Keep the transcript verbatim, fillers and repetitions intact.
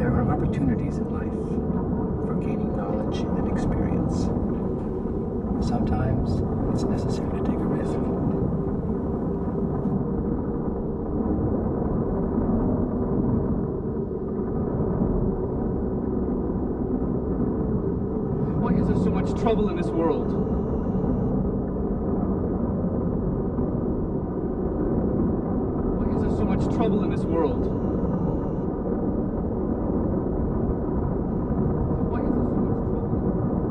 There are opportunities in life for gaining knowledge and experience. Sometimes it's necessary to take a risk. Why is there so much trouble in this world? Why is there so much trouble in this world?